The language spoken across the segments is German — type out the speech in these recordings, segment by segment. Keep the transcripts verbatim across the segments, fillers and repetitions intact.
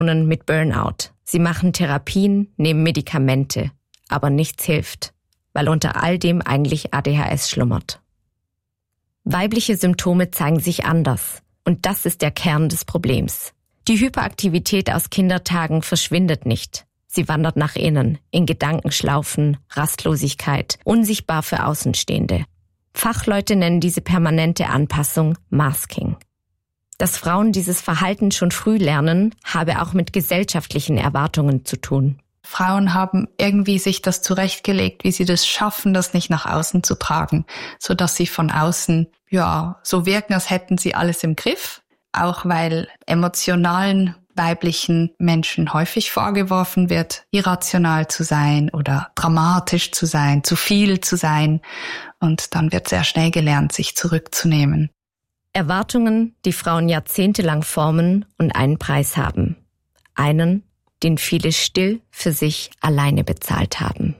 mit Burnout. Sie machen Therapien, nehmen Medikamente, aber nichts hilft, weil unter all dem eigentlich A D H S schlummert. Weibliche Symptome zeigen sich anders und das ist der Kern des Problems. Die Hyperaktivität aus Kindertagen verschwindet nicht. Sie wandert nach innen, in Gedankenschlaufen, Rastlosigkeit, unsichtbar für Außenstehende. Fachleute nennen diese permanente Anpassung Masking. Dass Frauen dieses Verhalten schon früh lernen, habe auch mit gesellschaftlichen Erwartungen zu tun. Frauen haben irgendwie sich das zurechtgelegt, wie sie das schaffen, das nicht nach außen zu tragen, sodass sie von außen ja so wirken, als hätten sie alles im Griff. Auch weil emotionalen weiblichen Menschen häufig vorgeworfen wird, irrational zu sein oder dramatisch zu sein, zu viel zu sein. Und dann wird sehr schnell gelernt, sich zurückzunehmen. Erwartungen, die Frauen jahrzehntelang formen und einen Preis haben. Einen, den viele still für sich alleine bezahlt haben.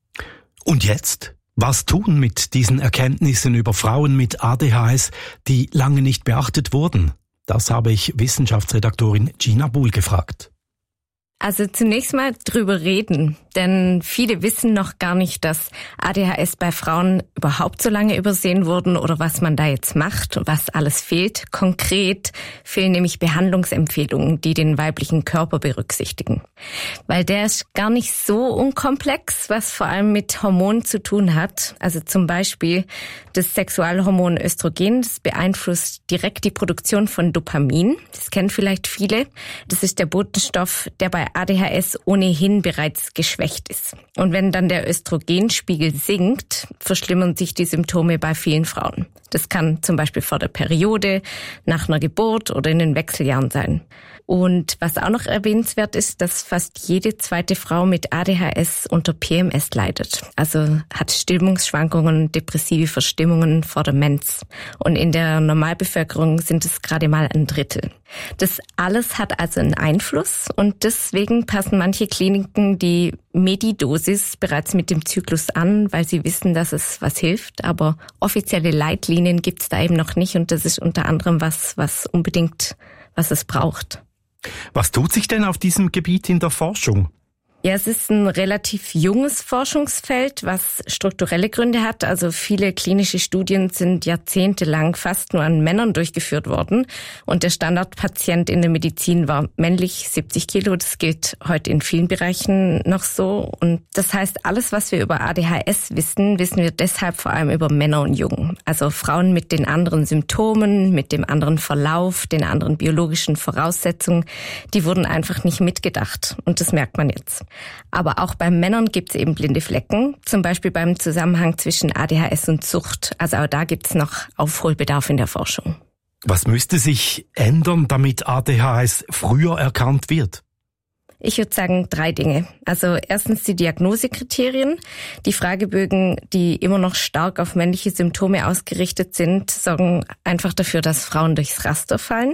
Und jetzt? Was tun mit diesen Erkenntnissen über Frauen mit A D H S, die lange nicht beachtet wurden? Das habe ich Wissenschaftsredaktorin Gina Buhl gefragt. Also zunächst mal drüber reden, denn viele wissen noch gar nicht, dass A D H S bei Frauen überhaupt so lange übersehen wurden oder was man da jetzt macht und was alles fehlt. Konkret fehlen nämlich Behandlungsempfehlungen, die den weiblichen Körper berücksichtigen. Weil der ist gar nicht so unkomplex, was vor allem mit Hormonen zu tun hat. Also zum Beispiel das Sexualhormon Östrogen, das beeinflusst direkt die Produktion von Dopamin. Das kennen vielleicht viele. Das ist der Botenstoff, der bei A D H S ohnehin bereits geschwächt ist. Und wenn dann der Östrogenspiegel sinkt, verschlimmern sich die Symptome bei vielen Frauen. Das kann zum Beispiel vor der Periode, nach einer Geburt oder in den Wechseljahren sein. Und was auch noch erwähnenswert ist, dass fast jede zweite Frau mit A D H S unter P M S leidet. Also hat Stimmungsschwankungen, depressive Verstimmungen vor der Mens. Und in der Normalbevölkerung sind es gerade mal ein Drittel. Das alles hat also einen Einfluss und deswegen passen manche Kliniken die Medidosis bereits mit dem Zyklus an, weil sie wissen, dass es was hilft. Aber offizielle Leitlinien gibt es da eben noch nicht und das ist unter anderem was, was unbedingt, was es braucht. Was tut sich denn auf diesem Gebiet in der Forschung? Ja, es ist ein relativ junges Forschungsfeld, was strukturelle Gründe hat. Also viele klinische Studien sind jahrzehntelang fast nur an Männern durchgeführt worden. Und der Standardpatient in der Medizin war männlich, siebzig Kilo. Das gilt heute in vielen Bereichen noch so. Und das heißt, alles, was wir über A D H S wissen, wissen wir deshalb vor allem über Männer und Jungen. Also Frauen mit den anderen Symptomen, mit dem anderen Verlauf, den anderen biologischen Voraussetzungen, die wurden einfach nicht mitgedacht. Und das merkt man jetzt. Aber auch bei Männern gibt es eben blinde Flecken, zum Beispiel beim Zusammenhang zwischen A D H S und Sucht. Also auch da gibt es noch Aufholbedarf in der Forschung. Was müsste sich ändern, damit A D H S früher erkannt wird? Ich würde sagen drei Dinge. Also erstens die Diagnosekriterien. Die Fragebögen, die immer noch stark auf männliche Symptome ausgerichtet sind, sorgen einfach dafür, dass Frauen durchs Raster fallen.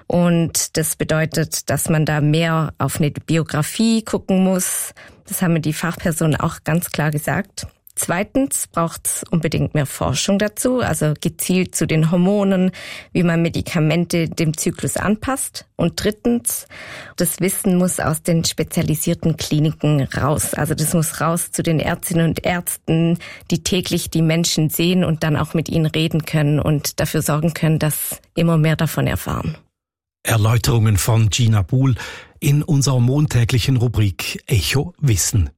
Und das bedeutet, dass man da mehr auf eine Biografie gucken muss. Das haben mir die Fachpersonen auch ganz klar gesagt. Zweitens braucht es unbedingt mehr Forschung dazu, also gezielt zu den Hormonen, wie man Medikamente dem Zyklus anpasst. Und drittens, das Wissen muss aus den spezialisierten Kliniken raus. Also das muss raus zu den Ärztinnen und Ärzten, die täglich die Menschen sehen und dann auch mit ihnen reden können und dafür sorgen können, dass immer mehr davon erfahren. Erläuterungen von Gina Buhl in unserer montäglichen Rubrik Echo Wissen.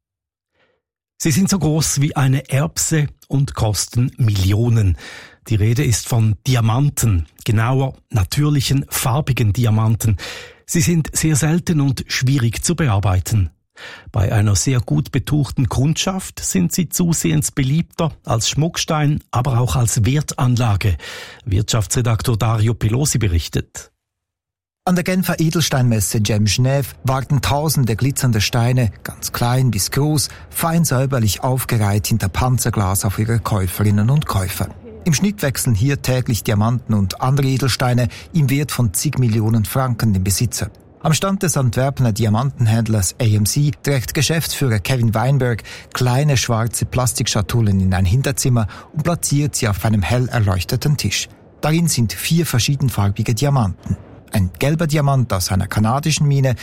Sie sind so groß wie eine Erbse und kosten Millionen. Die Rede ist von Diamanten, genauer natürlichen, farbigen Diamanten. Sie sind sehr selten und schwierig zu bearbeiten. Bei einer sehr gut betuchten Kundschaft sind sie zusehends beliebter als Schmuckstein, aber auch als Wertanlage. Wirtschaftsredaktor Dario Pelosi berichtet. An der Genfer Edelsteinmesse Gem Genève warten tausende glitzernde Steine, ganz klein bis groß, fein säuberlich aufgereiht hinter Panzerglas auf ihre Käuferinnen und Käufer. Im Schnitt wechseln hier täglich Diamanten und andere Edelsteine im Wert von zig Millionen Franken den Besitzer. Am Stand des Antwerpener Diamantenhändlers A M C trägt Geschäftsführer Kevin Weinberg kleine schwarze Plastikschatullen in ein Hinterzimmer und platziert sie auf einem hell erleuchteten Tisch. Darin sind vier verschiedenfarbige Diamanten. Ein gelber Diamant aus einer kanadischen Mine,